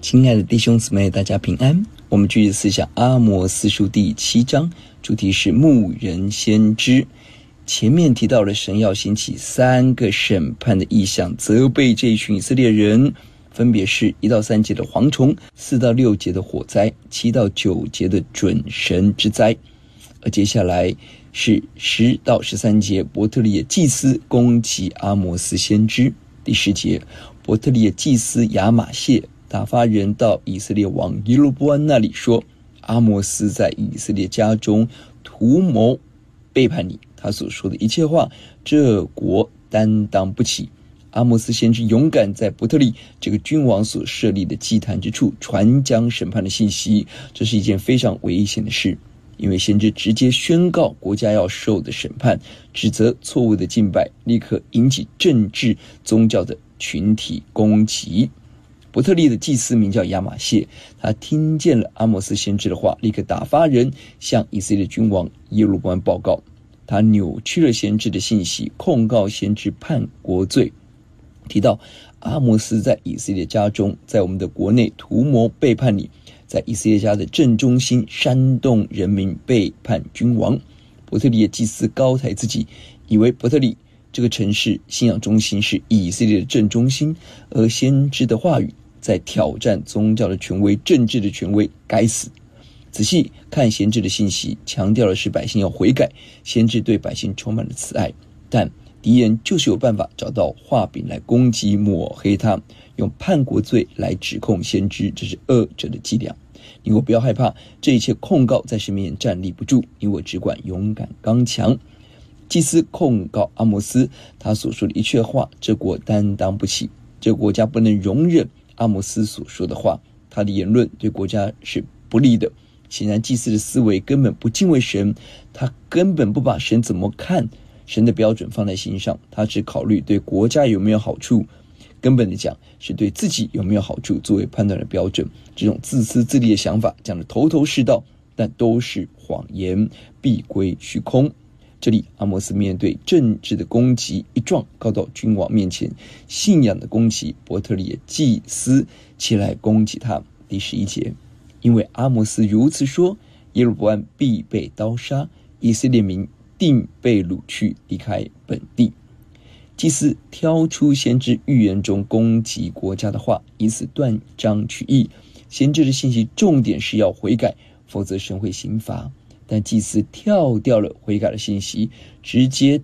亲爱的弟兄姊妹，大家平安。我们继续思想阿摩司书第7章，主题是牧人先知。前面提到了神要兴起3个审判的意象，责备这一群以色列人，分别是1到3节的蝗虫，4到6节的火灾，7到9节的准神之灾。而接下来是10到13节，伯特利的祭司攻击阿摩司先知。第10节，伯特利的祭司亚玛谢打发人到以色列王耶罗波安那里说，阿摩司在以色列家中图谋背叛你，他所说的一切话，这国担当不起。阿摩司先知勇敢在伯特利这个君王所设立的祭坛之处传讲审判的信息，这是一件非常危险的事，因为先知直接宣告国家要受的审判，指责错误的敬拜，立刻引起政治宗教的群体攻击。伯特利的祭司名叫亚玛谢，他听见了阿摩司先知的话，立刻打发人向以色列君王耶罗波安报告。他扭曲了先知的信息，控告先知叛国罪，提到阿摩司在以色列家中，在我们的国内图谋背叛你，在以色列家的正中心煽动人民背叛君王。伯特利的祭司高抬自己，以为伯特利这个城市信仰中心是以色列的正中心，而先知的话语在挑战宗教的权威、政治的权威，该死。仔细看先知的信息，强调的是百姓要悔改，先知对百姓充满了慈爱，但敌人就是有办法找到画饼来攻击抹黑他，用叛国罪来指控先知，这是恶者的伎俩。你我不要害怕，这一切控告在神面前站立不住，你我只管勇敢刚强。祭司控告阿摩司，他所说的一切话，这国担当不起，这个国家不能容忍阿摩司所说的话，他的言论对国家是不利的。显然祭司的思维根本不敬畏神，他根本不把神怎么看神的标准放在心上，他只考虑对国家有没有好处，根本的讲是对自己有没有好处作为判断的标准。这种自私自利的想法讲得头头是道，但都是谎言，必归虚空。这里阿摩司面对政治的攻击一状告到君王面前，信仰的攻击，伯特利的祭司起来攻击他。第11节，因为阿摩司如此说，耶罗波安必被刀杀，以色列民定被掳去离开本地。祭司挑出先知预言中攻击国家的话，以此断章取义。先知的信息重点是要悔改，否则神会刑罚。但祭司跳掉了悔改的信息，直接